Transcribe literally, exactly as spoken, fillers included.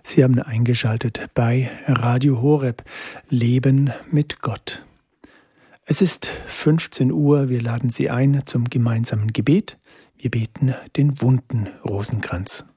Sie haben eingeschaltet bei Radio Horeb, Leben mit Gott. Es ist fünfzehn Uhr, wir laden Sie ein zum gemeinsamen Gebet. Wir beten den wunden Rosenkranz.